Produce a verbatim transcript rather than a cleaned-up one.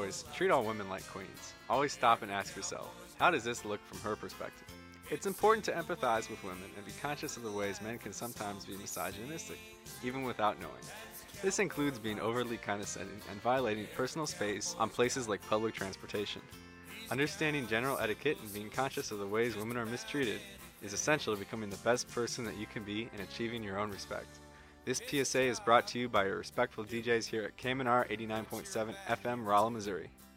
boys, treat all women like queens. Always stop and ask yourself, how does this look from her perspective? It's important to empathize with women and be conscious of the ways men can sometimes be misogynistic, even without knowing. This includes being overly condescending and violating personal space on places like public transportation. Understanding general etiquette and being conscious of the ways women are mistreated is essential to becoming the best person that you can be and achieving your own respect. This P S A is brought to you by your respectful D Js here at K M N R eighty-nine point seven F M, Rolla, Missouri.